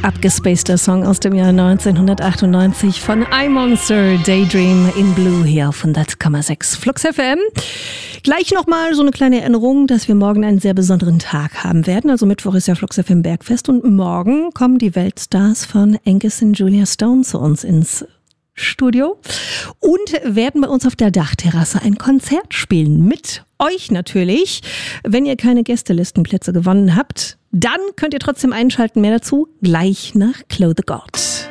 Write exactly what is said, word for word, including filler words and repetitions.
Abgespaceter Song aus dem Jahr neunzehnhundertachtundneunzig von iMonster, Daydream in Blue hier auf hundert Komma sechs Flux F M. Gleich nochmal so eine kleine Erinnerung, dass wir morgen einen sehr besonderen Tag haben werden. Also Mittwoch ist ja Flux F M Bergfest und morgen kommen die Weltstars von Angus und Julia Stone zu uns ins Studio und werden bei uns auf der Dachterrasse ein Konzert spielen. Mit euch natürlich. Wenn ihr keine Gästelistenplätze gewonnen habt, dann könnt ihr trotzdem einschalten. Mehr dazu gleich nach Clothe God.